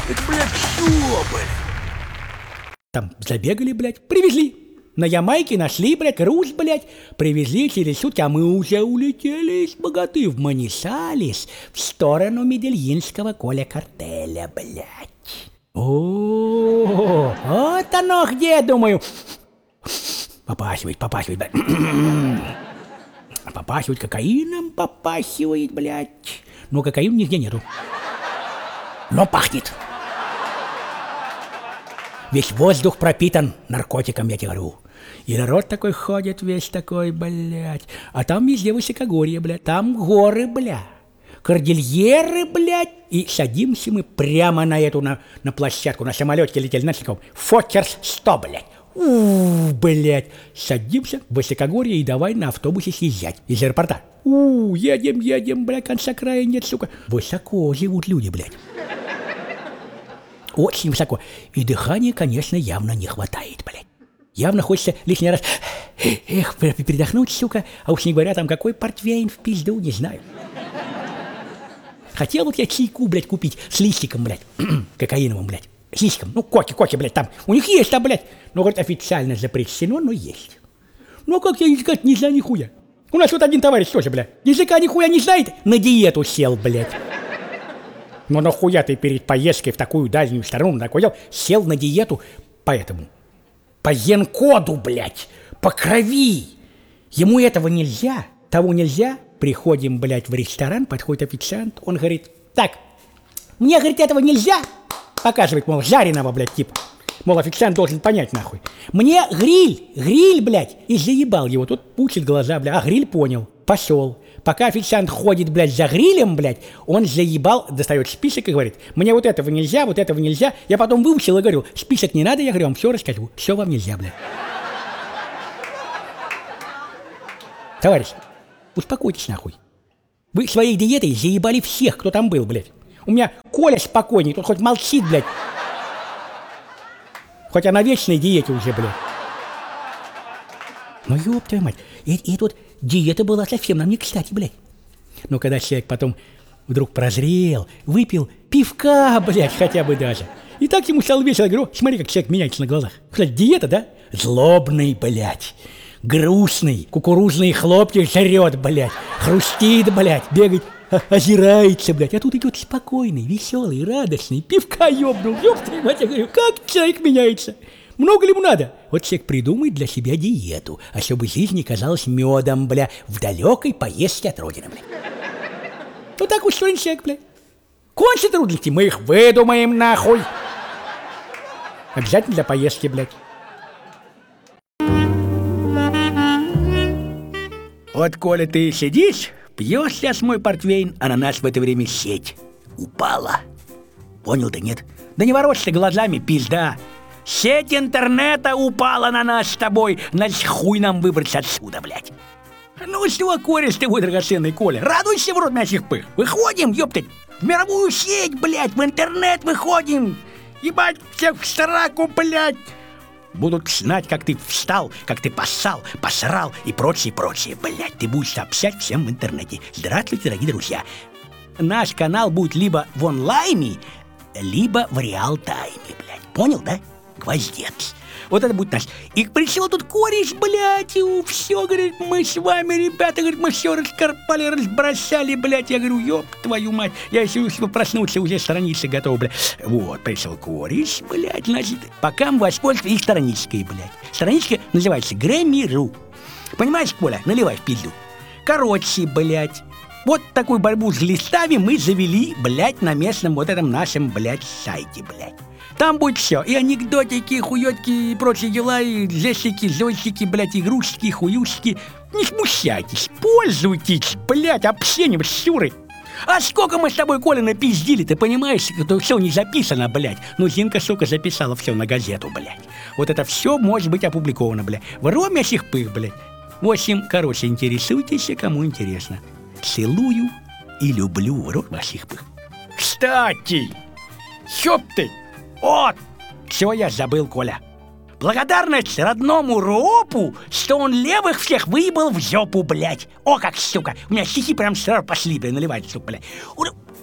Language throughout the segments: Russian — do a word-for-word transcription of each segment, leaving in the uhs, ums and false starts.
Это, блядь, все, блядь. Там забегали, блядь, привезли. На Ямайке нашли, блядь, груз, блядь, привезли через сутки, а мы уже улетели из Богаты в Манисалес в сторону медельинского Коля-картеля, блядь. О, вот оно где, думаю. Попахивает, попахивает, блядь. Попахивает кокаином, попахивает, блядь. Но кокаина нигде нету. Но пахнет. Весь воздух пропитан наркотиком, я тебе говорю. И народ такой ходит весь такой, блядь. А там везде высокогорье, блядь. Там горы, блядь. Кордильеры, блядь. И садимся мы прямо на эту, на, на площадку. На самолете летели, знаете, каком? Фоккерс сто, блядь. У, блядь. Садимся в высокогорье и давай на автобусе съезжать из аэропорта. У, едем, едем, блядь, конца края нет, сука. Высоко живут люди, блядь. Очень высоко. И дыхания, конечно, явно не хватает, блядь. Явно хочется лишний раз, эх, передохнуть, сука. А уж не говоря, там какой портвейн в пизду, не знаю. Хотел вот я чайку, блядь, купить с листиком, блядь, кокаиновым, блядь. С листиком, ну, коки, коки, блядь, там. У них есть там, блядь. Ну, говорит, официально запрещено, но есть. Ну, как я сказать, не знаю нихуя. У нас вот один товарищ тоже, блядь, языка нихуя не знает, на диету сел, блядь. Но нахуя ты перед поездкой в такую дальнюю сторону, такой дел, сел на диету, поэтому... По ген-коду, блядь, по крови. Ему этого нельзя, того нельзя. Приходим, блядь, в ресторан, подходит официант, он говорит, так, мне, говорит, этого нельзя. Показывает, мол, жареного, блядь, типа. Мол, официант должен понять, нахуй. Мне гриль, гриль, блядь, и заебал его. Тут пучит глаза, блядь, а гриль понял, пошел. Пока официант ходит, блядь, за грилем, блядь, он заебал, достает список и говорит, мне вот этого нельзя, вот этого нельзя. Я потом выучил и говорю, список не надо, я говорю, вам все расскажу, все вам нельзя, блядь. Товарищ, успокойтесь, нахуй. Вы своей диетой заебали всех, кто там был, блядь. У меня Коля спокойней, тут хоть молчит, блядь. Хоть я на вечной диете уже, блядь. Ну, ёб твою мать. И, и тут диета была совсем нам не кстати, блядь. Но когда человек потом вдруг прозрел, выпил пивка, блядь, хотя бы даже. И так ему стало весело. Я говорю, смотри, как человек меняется на глазах. Кстати, диета, да? Злобный, блядь. Грустный. Кукурузные хлопья жрет, блядь. Хрустит, блядь. Бегает, озирается, блядь. А тут идет спокойный, веселый, радостный. Пивка ёбнул. Ёб твою мать, я говорю, как человек меняется? Много ли ему надо? Вот человек придумает для себя диету, а чтобы жизнь не казалась медом, бля, в далекой поездке от родины, бля. Вот так устроен человек, бля. Кончат трудности, мы их выдумаем, нахуй. Обязательно для поездки, блядь. Вот, Коля, ты сидишь, пьешь сейчас мой портвейн, а на нас в это время сеть упала. Понял ты, нет? Да не ворочайся глазами, пизда. Сеть интернета упала на нас с тобой. Значит, хуй нам выбраться отсюда, блядь. Ну что, кореш ты, мой драгоценный Коля, радуйся в рот мясих пых. Выходим, ёптать, в мировую сеть, блядь, в интернет выходим. Ебать, всех в сраку, блядь. Будут знать, как ты встал, как ты поссал, посрал и прочее, прочее. Блядь, ты будешь сообщать всем в интернете. Здравствуйте, дорогие друзья. Наш канал будет либо в онлайне, либо в реал-тайме, блядь. Понял, да? Гвоздец. Вот это будет наш. И пришел тут кореш, блядь, и все, говорит, мы с вами, ребята, говорит, мы все раскарпали, разбросали, блядь. Я говорю, ёб твою мать, я если проснуться, уже страницы готовы, блядь. Вот, пришел кореш, блядь, значит, пока мы воспользуемся их страничкой, блядь. Страничка называется Грэмми.ру. Понимаешь, Коля, наливай в пизду. Короче, блядь, вот такую борьбу с листами мы завели, блядь, на местном вот этом нашем, блядь, сайте, блядь. Там будет все, и анекдотики, хуётки, и прочие дела, и жестики, зойстики, блядь, игрушки, хуюшки. Не смущайтесь, пользуйтесь, блядь, общением с Сюрой. А сколько мы с тобой, Коля, напиздили, ты понимаешь, это все не записано, блядь. Ну, Зинка, сука, записала все на газету, блядь. Вот это все может быть опубликовано, блядь. В роме сих пых, блядь. В общем, короче, интересуйтесь, кому интересно. Целую и люблю в рот ваших пых. Кстати, ёб ты! Вот, все я забыл, Коля. Благодарность родному ропу, что он левых всех выебал в жопу, блядь. О, как, сука, у меня стихи прям сразу пошли, блядь, наливать, сука, блядь.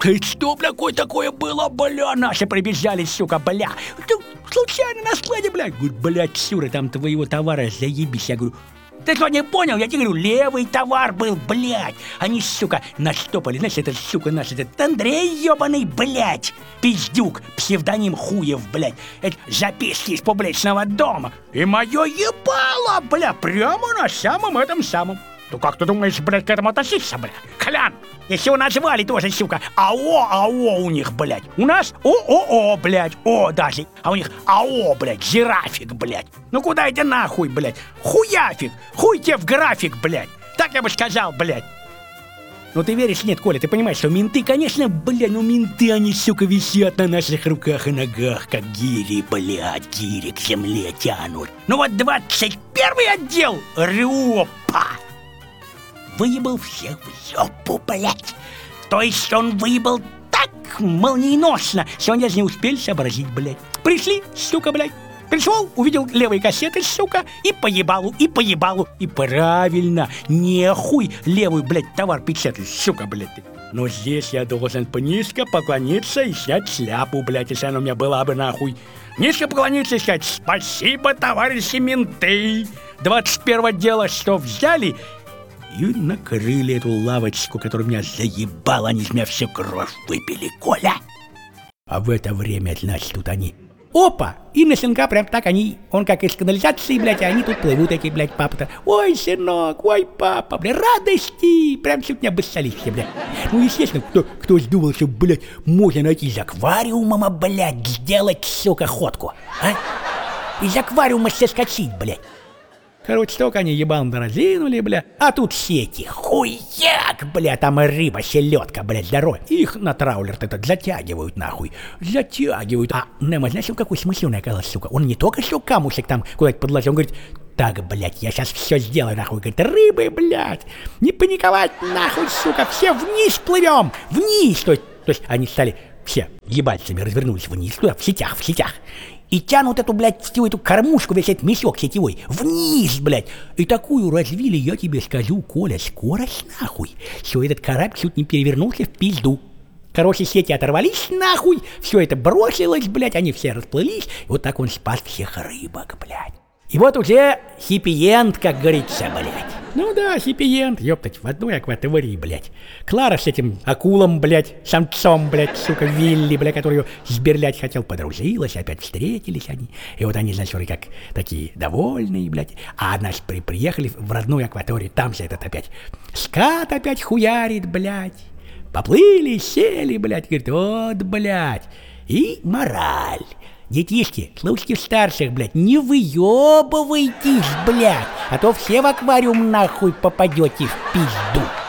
И что, бля, какое такое было, бля? Наши прибежали, сука, бля. Ты случайно на складе, бля? Говорю, блядь, Сюра, там твоего товара заебись. Я говорю, ты что, не понял? Я тебе говорю, левый товар был, блядь. Они, сука, наштопали. Знаешь, этот, сука, наш, этот Андрей ебаный, блядь. Пиздюк, псевдоним Хуев, блядь. Это записки из публичного дома. И мое ебало, бля, прямо на самом этом самом. Ну как ты думаешь, блядь, к этому относиться, бля? Колян, если его назвали тоже, сука, АО, АО у них, блядь. У нас ООО, блядь, О даже. А у них АО, блядь, жирафик, блядь. Ну куда это нахуй, блядь? Хуяфик, хуй тебе в график, блядь. Так я бы сказал, блядь. Ну ты веришь, нет, Коля, ты понимаешь, что менты, конечно, блядь, ну менты, они, сука, висят на наших руках и ногах, как гири, блядь, гири к земле тянут. Ну вот двадцать первый отдел, рёпа, выебал всех в жопу, блядь. То есть он выебал так молниеносно, что они даже не успели сообразить, блядь. Пришли, сука, блядь. Пришел, увидел левые кассеты, сука, и поебалу, и поебалу. И правильно, нехуй левый, блядь, товар печатать, сука, блядь. Но здесь я должен низко поклониться и снять шляпу, блядь, если она у меня была бы, нахуй. Низко поклониться и сказать: спасибо, товарищи менты. двадцать первого отдела, что взяли и накрыли эту лавочку, которая меня заебала, они из меня всю кровь выпили, Коля. А в это время, значит, тут они... Опа! И на щенка прям так они, он как из канализации, блядь, а они тут плывут, эти, блядь, папа-то. Ой, сынок, ой, папа, блядь, радости! Прям чуть не обоссались все, блядь. Ну, естественно, кто, кто думал, что, блядь, можно найти из аквариума, блядь, сделать, сука, ходку, а? Из аквариума соскочить, блядь. Короче, только они ебалом разинули, бля, а тут сети, хуяк, бля, там и рыба, селедка, блядь, здоровье. Их на траулер этот затягивают, нахуй, затягивают. А Немо, знаешь, он какой смысленный оказался, сука? Он не только что камушек там куда-то подложил, он говорит: так, блядь, я сейчас все сделаю, нахуй, говорит, рыбы, блядь, не паниковать, нахуй, сука, все вниз плывем, вниз, то есть, то есть они стали все ебальцами, развернулись вниз, туда, в сетях, в сетях. И тянут эту, блядь, всю эту кормушку, весь этот мешок сетевой, вниз, блядь. И такую развили, я тебе скажу, Коля, скорость нахуй. Все, этот корабль чуть не перевернулся в пизду. Короче, сети оторвались нахуй, все это бросилось, блядь, они все расплылись. И вот так он спас всех рыбок, блядь. И вот уже хиппи-энд, как говорится, блядь. Ну да, хиппи-энд, ёптать, в одной акватории, блядь. Клара с этим акулом, блядь, самцом, блядь, сука, Вилли, блядь, который ее сберлять хотел, подружилась, опять встретились они. И вот они, значит, как такие довольные, блядь. А, значит, при приехали в родную акваторию, там же этот опять скат опять хуярит, блядь. Поплыли, сели, блядь, говорит, вот, блядь. И мораль. Детишки, слушайте старших, блядь, не выебывайтесь, блядь, а то все в аквариум нахуй попадете в пизду.